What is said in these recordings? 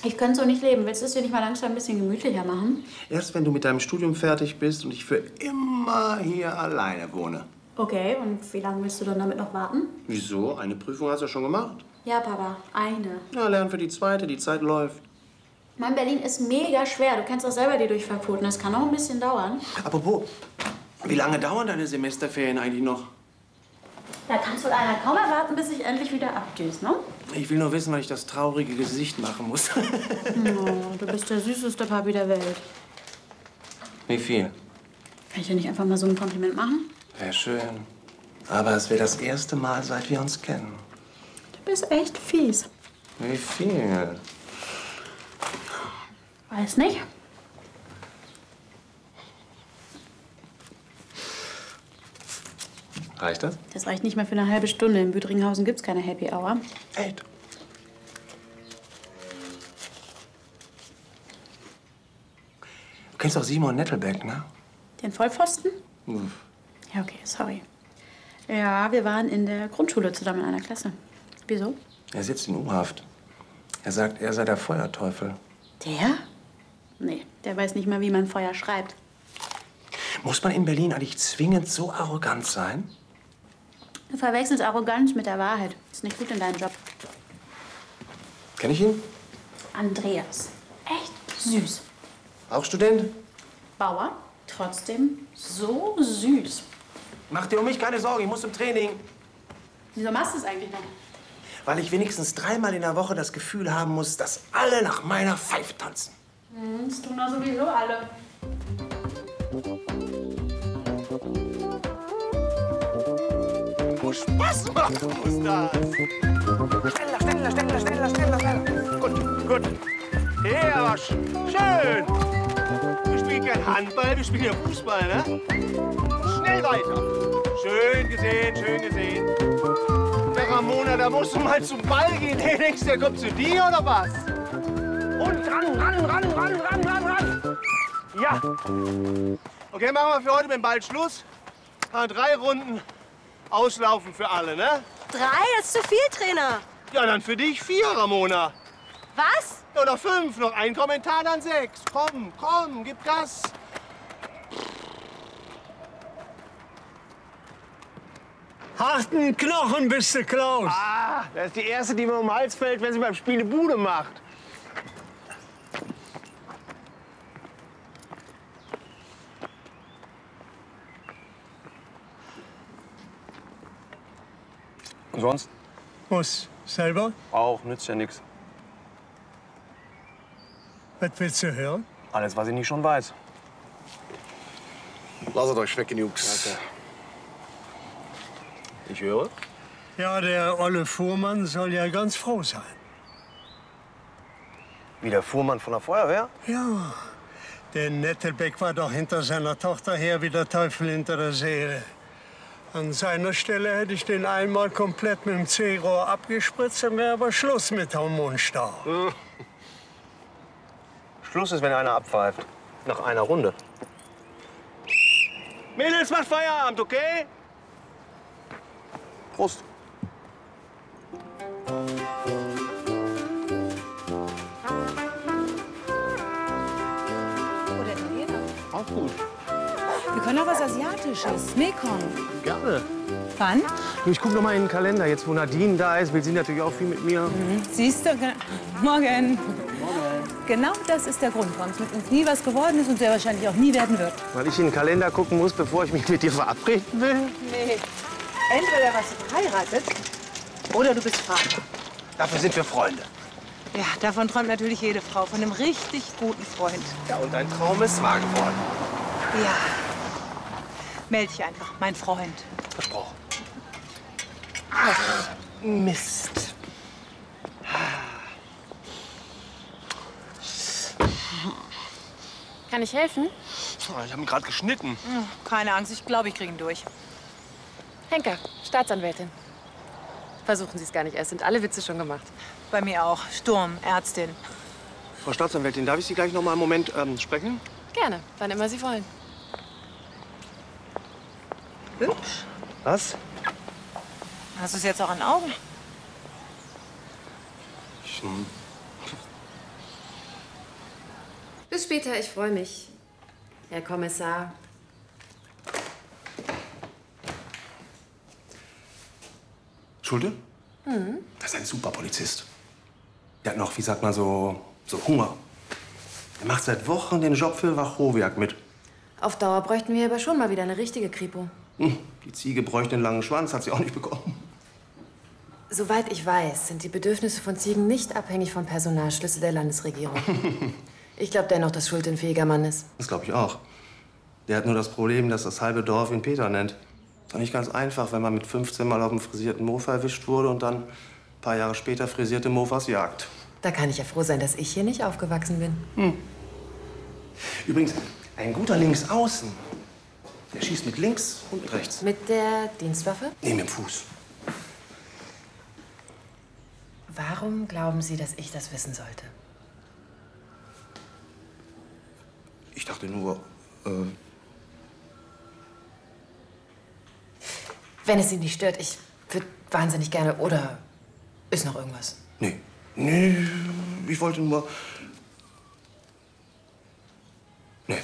Ich könnte so nicht leben. Willst du es dir nicht mal langsam ein bisschen gemütlicher machen? Erst wenn du mit deinem Studium fertig bist und ich für immer hier alleine wohne. Okay, und wie lange willst du dann damit noch warten? Wieso? Eine Prüfung hast du schon gemacht. Ja, Papa, eine. Ja, lern für die zweite, die Zeit läuft. Mann, Berlin ist mega schwer. Du kennst doch selber die Durchfallquoten. Das kann auch ein bisschen dauern. Apropos, wie lange dauern deine Semesterferien eigentlich noch? Da kannst wohl einer kaum erwarten, bis ich endlich wieder abgehst, ne? Ich will nur wissen, wann ich das traurige Gesicht machen muss. Oh, du bist der süßeste Papi der Welt. Wie viel? Kann ich dir nicht einfach mal so ein Kompliment machen? Wäre schön. Aber es wäre das erste Mal, seit wir uns kennen. Du bist echt fies. Wie viel? Weiß nicht. Reicht das? Das reicht nicht mal für eine halbe Stunde. In Büdringhausen gibt's keine Happy Hour. Echt? Du kennst doch Simon Nettelbeck, ne? Den Vollpfosten? Uff. Ja, okay, sorry. Ja, wir waren in der Grundschule zusammen in einer Klasse. Wieso? Er sitzt in U-Haft. Er sagt, er sei der Feuerteufel. Der? Nee, der weiß nicht mal, wie man Feuer schreibt. Muss man in Berlin eigentlich zwingend so arrogant sein? Du verwechselst Arroganz mit der Wahrheit. Ist nicht gut in deinem Job. Kenn ich ihn? Andreas. Echt süß. Auch Student? Bauer. Trotzdem so süß. Mach dir um mich keine Sorgen, ich muss zum Training. Wieso machst du es eigentlich noch? Weil ich wenigstens 3-mal in der Woche das Gefühl haben muss, dass alle nach meiner Pfeife tanzen. Das tun doch sowieso alle. Wo Spaß macht, muss das. Schneller, schneller, schneller, schneller, schneller, schneller. Gut, gut. Ja, aber schön. Wir spielen kein Handball, wir spielen ja Fußball, ne? Schnell weiter. Schön gesehen, schön gesehen. Der Ramona, da musst du mal zum Ball gehen. Hey, denkst du, der kommt zu dir oder was? Und ran, ran, ran, ran, ran, ran, ran. Ja. Okay, machen wir für heute mit dem Ball Schluss. 3 Runden auslaufen für alle, ne? 3? Das ist zu viel, Trainer. Ja, dann für dich 4, Ramona. Was? Oder 5, noch ein Kommentar, dann 6. Komm, komm, gib Gas. Harten Knochen bist du, Klaus. Ah, das ist die erste, die mir um den Hals fällt, wenn sie beim Spiel eine Bude macht. Und sonst? Was, selber? Auch, nützt ja nichts. Was willst du hören? Alles, was ich nicht schon weiß. Lasst euch schmecken, Jungs. Danke. Ich höre. Ja, der olle Fuhrmann soll ja ganz froh sein. Wie der Fuhrmann von der Feuerwehr? Ja, der Nettelbeck war doch hinter seiner Tochter her wie der Teufel hinter der Seele. An seiner Stelle hätte ich den einmal komplett mit dem C-Rohr abgespritzt, dann wäre aber Schluss mit Hormonstau. Schluss ist, wenn einer abpfeift. Nach einer Runde. Mädels, macht Feierabend, okay? Prost. Wo der Italiener? Auch gut. Wir können auch was Asiatisches. Mekong. Gerne. Wann? Du, ich guck noch mal in den Kalender. Jetzt, wo Nadine da ist, will sie natürlich auch viel mit mir. Siehst du? Morgen. Genau das ist der Grund, warum es mit uns nie was geworden ist und sehr wahrscheinlich auch nie werden wird. Weil ich in den Kalender gucken muss, bevor ich mich mit dir verabreden will. Nee. Entweder warst du verheiratet oder du bist Vater. Dafür sind wir Freunde. Ja, davon träumt natürlich jede Frau, von einem richtig guten Freund. Ja, und dein Traum ist wahr geworden. Ja. Meld dich einfach, mein Freund. Versprochen. Ach, Mist. Kann ich helfen? Ich habe ihn gerade geschnitten. Keine Angst, ich glaube, ich kriege ihn durch. Henker, Staatsanwältin. Versuchen Sie es gar nicht erst, sind alle Witze schon gemacht. Bei mir auch. Sturm, Ärztin. Frau Staatsanwältin, darf ich Sie gleich noch mal einen Moment sprechen? Gerne, wann immer Sie wollen. Hübsch. Was? Hast du es jetzt auch in Augen? Bis später, ich freue mich. Herr Kommissar. Schulte? Das ist ein super Polizist. Der hat noch, wie sagt man, so Hunger. Er macht seit Wochen den Job für Wachowiak mit. Auf Dauer bräuchten wir aber schon mal wieder eine richtige Kripo. Die Ziege bräuchte einen langen Schwanz, hat sie auch nicht bekommen. Soweit ich weiß, sind die Bedürfnisse von Ziegen nicht abhängig vom Personalschlüssel der Landesregierung. Ich glaube dennoch, dass Schulte ein fähiger Mann ist. Das glaube ich auch. Der hat nur das Problem, dass das halbe Dorf ihn Peter nennt. Ist doch nicht ganz einfach, wenn man mit 15 Mal auf dem frisierten Mofa erwischt wurde und dann ein paar Jahre später frisierte Mofas jagt. Da kann ich ja froh sein, dass ich hier nicht aufgewachsen bin. Übrigens, ein guter Linksaußen, der schießt mit links und mit rechts. Mit der Dienstwaffe? Nee, mit dem Fuß. Warum glauben Sie, dass ich das wissen sollte? Ich dachte nur, Wenn es Sie nicht stört, ich würde wahnsinnig gerne. Oder ist noch irgendwas? nee. Nee, ich wollte nur... Nee.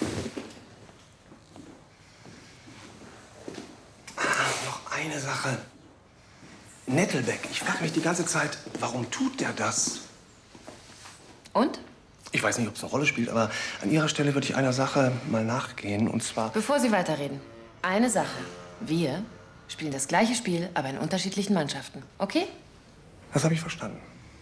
Noch eine Sache. Nettelbeck, ich frage mich die ganze Zeit, warum tut der das? Und? Ich weiß nicht, ob es eine Rolle spielt, aber an Ihrer Stelle würde ich einer Sache mal nachgehen, und zwar... Bevor Sie weiterreden, eine Sache. Wir spielen das gleiche Spiel, aber in unterschiedlichen Mannschaften. Okay? Das habe ich verstanden.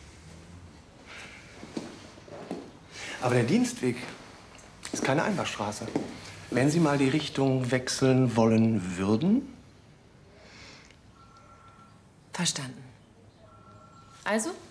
Aber der Dienstweg ist keine Einbahnstraße. Wenn Sie mal die Richtung wechseln wollen würden... Verstanden. Also,